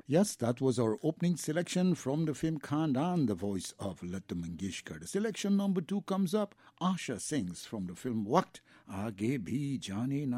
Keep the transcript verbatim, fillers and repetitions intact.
Yes, that was our opening selection from the film Khandan, the voice of Lata Mangeshkar. Selection number two comes up. Asha sings from the film Waqt Aage Bhi Jaane Na